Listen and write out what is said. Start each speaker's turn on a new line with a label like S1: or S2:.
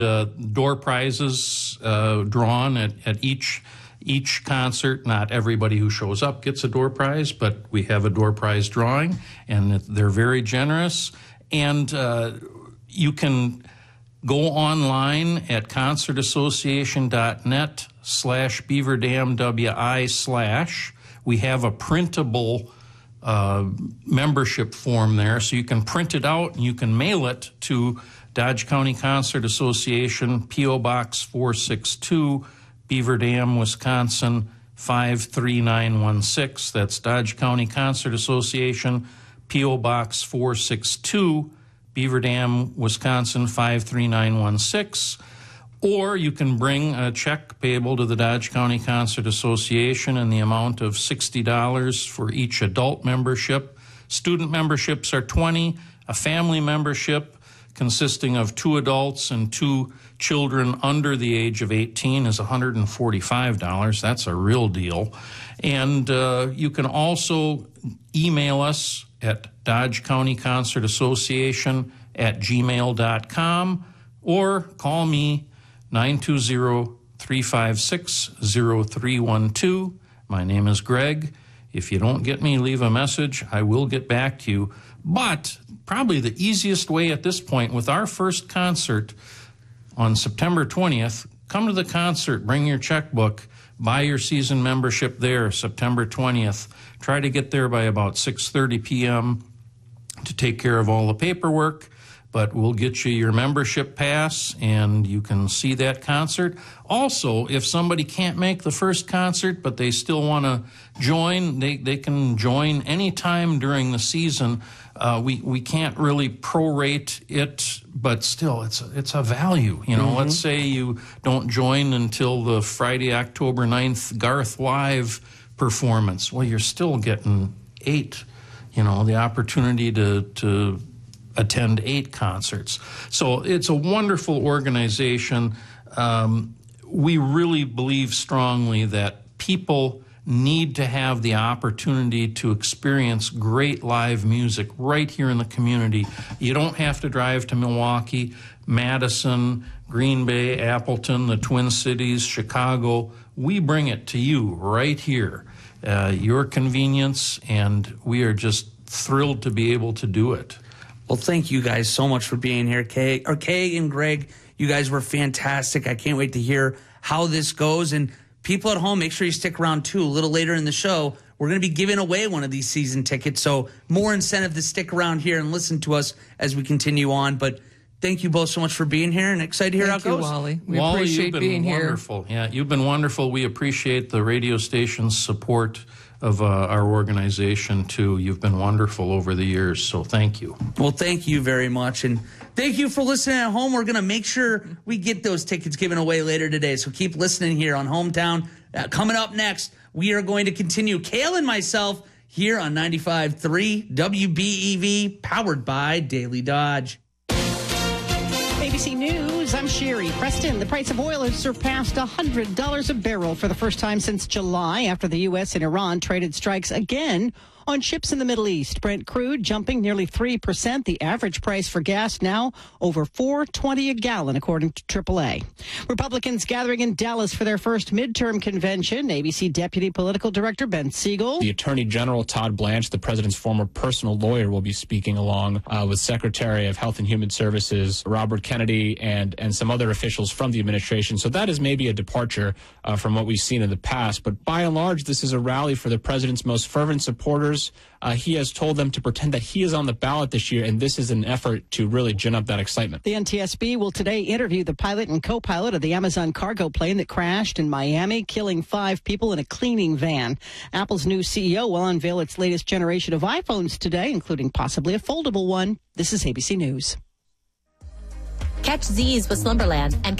S1: door prizes drawn at each concert. Not everybody who shows up gets a door prize, but we have a door prize drawing, and they're very generous. And you can go online at concertassociation.net/BeaverDamWI/. We have a printable membership form there, so you can print it out and you can mail it to Dodge County Concert Association, P.O. Box 462, Beaver Dam, Wisconsin 53916. That's Dodge County Concert Association, P.O. Box 462, Beaver Dam, Wisconsin 53916. Or you can bring a check payable to the Dodge County Concert Association in the amount of $60 for each adult membership. Student memberships are $20. A family membership consisting of 2 adults and 2 children under the age of 18 is $145. That's a real deal. And you can also email us at Dodge County Concert Association @gmail.com or call me 920-356-0312. My name is Greg. If you don't get me, leave a message. I will get back to you. But probably the easiest way at this point, with our first concert on September 20th, come to the concert, bring your checkbook, buy your season membership there, September 20th. Try to get there by about 6:30 p.m. to take care of all the paperwork. But we'll get you your membership pass, and you can see that concert. Also, if somebody can't make the first concert, but they still want to join, they can join anytime during the season. We can't really prorate it, but still, it's a value. You know,
S2: Mm-hmm.
S1: Let's say you don't join until the Friday, October 9th Garth Live performance. Well, you're still getting 8, the opportunity to attend 8 concerts. So it's a wonderful organization. We really believe strongly that people need to have the opportunity to experience great live music right here in the community. You don't have to drive to Milwaukee, Madison, Green Bay, Appleton, the Twin Cities, Chicago. We bring it to you right here, your convenience, and we are just thrilled to be able to do it.
S2: Well, thank you guys so much for being here, Kay and Greg. You guys were fantastic. I can't wait to hear how this goes. And people at home, make sure you stick around, too. A little later in the show, we're going to be giving away one of these season tickets. So more incentive to stick around here and listen to us as we continue on. But thank you both so much for being here, and excited to hear how it goes.
S3: Wally. We
S1: Wally,
S3: appreciate being here.
S1: Wonderful. Yeah, you've been wonderful. We appreciate the radio station's support of our organization, too. You've been wonderful over the years, so thank you.
S2: Well, thank you very much, and thank you for listening at home. We're going to make sure we get those tickets given away later today, so keep listening here on Hometown. Coming up next, we are going to continue, Kale and myself, here on 95.3 WBEV, powered by Daily Dodge.
S4: ABC News, I'm Sherry Preston. The price of oil has surpassed $100 a barrel for the first time since July after the U.S. and Iran traded strikes again on ships in the Middle East. Brent crude jumping nearly 3%. The average price for gas now over $4.20 a gallon, according to AAA. Republicans gathering in Dallas for their first midterm convention. ABC Deputy Political Director Ben Siegel.
S5: The Attorney General Todd Blanche, the president's former personal lawyer, will be speaking along with Secretary of Health and Human Services Robert Kennedy and some other officials from the administration. So that is maybe a departure from what we've seen in the past. But by and large, this is a rally for the president's most fervent supporters. He has told them to pretend that he is on the ballot this year, and this is an effort to really gin up that excitement.
S4: The NTSB will today interview the pilot and co-pilot of the Amazon cargo plane that crashed in Miami, killing 5 people in a cleaning van. Apple's new CEO will unveil its latest generation of iPhones today, including possibly a foldable one. This is ABC News.
S6: Catch Z's with Slumberland and